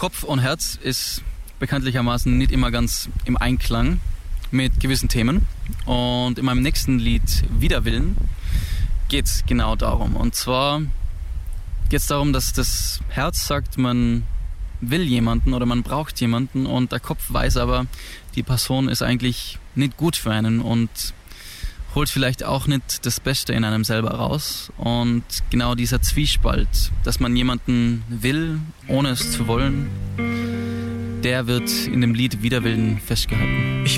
Kopf und Herz ist bekanntlichermaßen nicht immer ganz im Einklang mit gewissen Themen. Und in meinem nächsten Lied Widerwillen geht es genau darum. Und zwar geht es darum, dass das Herz sagt, man will jemanden oder man braucht jemanden und der Kopf weiß aber, die Person ist eigentlich nicht gut für einen und holt vielleicht auch nicht das Beste in einem selber raus. Und genau dieser Zwiespalt, dass man jemanden will, ohne es zu wollen, der wird in dem Lied Widerwillen festgehalten.